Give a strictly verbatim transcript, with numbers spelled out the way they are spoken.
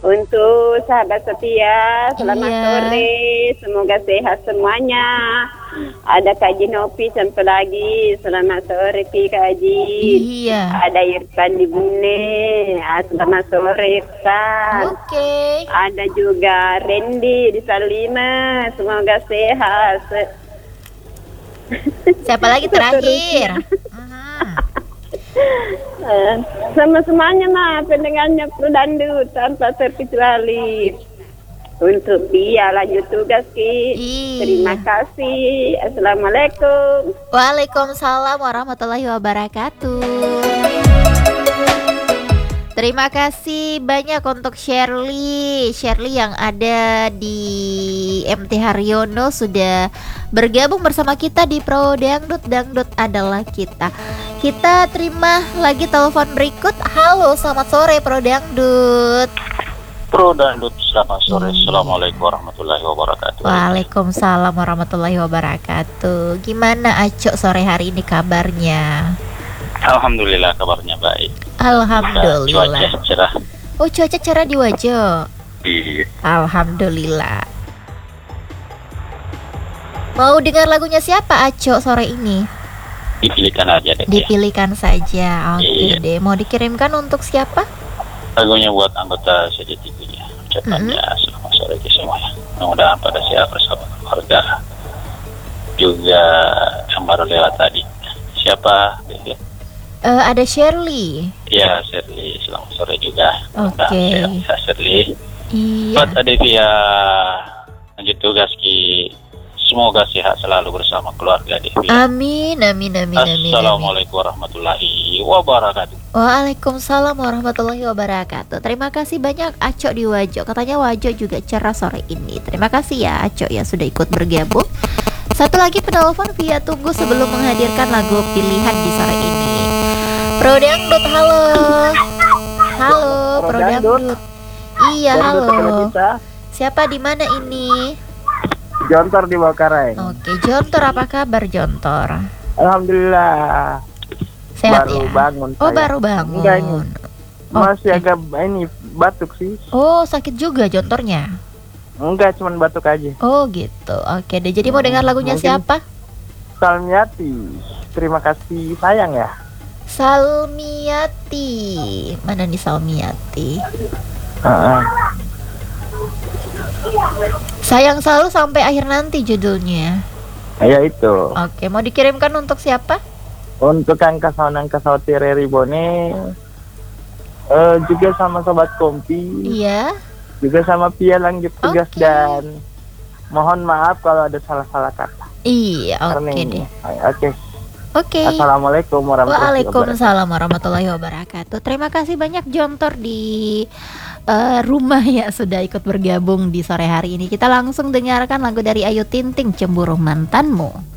Untuk sahabat setia, selamat Iya. sore. Semoga sehat semuanya. Ada Kak Jinopi sampai lagi. Selamat sore Pi Kak Haji. Iya. Ada Irfan di Bune. Ah, Selamat sore Irfan. Oke. Ada juga Randy di Salima. Semoga sehat. Se- Siapa lagi terakhir? Mhm. Eh, sama semuanya mah pendengarnya Prudandu tanpa terkecuali. Untuk dia lanjut tugas Ki. Iya. Terima kasih. Assalamualaikum. Waalaikumsalam warahmatullahi wabarakatuh. Terima kasih banyak untuk Shirley Shirley yang ada di M T Haryono sudah bergabung bersama kita di Pro Dangdut. Dangdut adalah kita. Kita terima lagi telepon berikut. Halo, selamat sore Pro Dangdut. Pro Dangdut, selamat sore. Iya. Assalamualaikum warahmatullahi wabarakatuh. Waalaikumsalam warahmatullahi wabarakatuh. Gimana Acok sore hari ini kabarnya? Alhamdulillah kabarnya baik. Alhamdulillah. Cuaca cerah. Oh, cuaca cerah di Wajo. Iya. Alhamdulillah. Mau dengar lagunya siapa Acok sore ini? Dipilihkan aja deh. Dipilihkan saja. Oke Iya. deh. Mau dikirimkan untuk siapa? Lagunya buat anggota C D tiga-nya. Ucapannya selamat sore ke semuanya. Mudah-mudahan pada siap bersama keluarga. Juga yang baru lewat tadi. Siapa? Devi? Eh, ada Shirley. Ya, Shirley. Selamat sore juga. Oke. Sehat, Shirley. Iya. Buat Devi ya lanjut tugas Ki. Semoga sehat selalu bersama keluarga Devi. Amin, amin, amin, amin, amin. Assalamualaikum warahmatullahi wabarakatuh. Waalaikumsalam warahmatullahi wabarakatuh. Terima kasih banyak Acok di Wajo. Katanya Wajo juga cerah sore ini. Terima kasih ya Acok ya sudah ikut bergabung. Satu lagi penelpon via tunggu sebelum menghadirkan lagu pilihan di sore ini. Pro Dangdut, halo. Halo, Pro Pro Dangdut. Dangdut. Iya, Dangdut sama halo. kita. Siapa di mana ini? Jontor di Bawkareng. Oke, Jontor, apa kabar Jontor? Alhamdulillah. Sehat baru ya? bangun Oh, saya. baru bangun. Enggak ini. Masih Oke. agak ini batuk sih. Oh, sakit juga Jontornya. Enggak, cuman batuk aja. Oh, gitu. Oke deh. Jadi mau dengar lagunya Mungkin- siapa? Salmiati. Terima kasih sayang ya. Salmiati. Mana nih Salmiati? Heeh. Sayang selalu sampai akhir nanti judulnya. Ya itu. Oke, mau dikirimkan untuk siapa? Untuk Kang Kasawan Kasauti Reri Bone. Eh, juga sama sobat Kompi. Iya. Juga sama Pia lanjut tugas Oke. dan mohon maaf kalau ada salah-salah kata. Iya, Karena oke ini. deh. Oke. Oke. Assalamualaikum warahmatullahi wabarakatuh. Waalaikumsalam warahmatullahi wabarakatuh. Terima kasih banyak Jontor di eh, rumah ya sudah ikut bergabung di sore hari ini. Kita langsung dengarkan lagu dari Ayu Ting Ting, Cemburu Mantanmu.